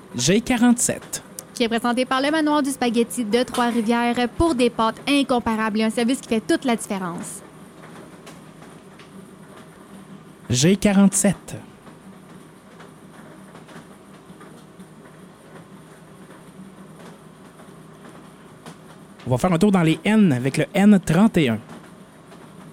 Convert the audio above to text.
G47. Qui est présenté par le Manoir du Spaghetti de Trois-Rivières pour des pâtes incomparables et un service qui fait toute la différence. G47. On va faire un tour dans les N avec le N31.